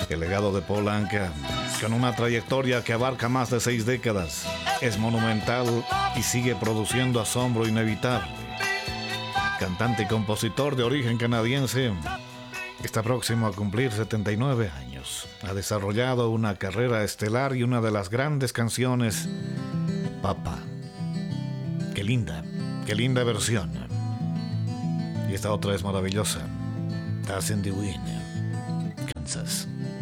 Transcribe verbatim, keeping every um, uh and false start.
El legado de Paul Anka, con una trayectoria que abarca más de seis décadas, es monumental y sigue produciendo asombro inevitable. Cantante y compositor de origen canadiense, está próximo a cumplir setenta y nueve años. Ha desarrollado una carrera estelar y una de las grandes canciones, Papa. Qué linda, qué linda versión. Y esta otra es maravillosa. Das in the Wind, Kansas.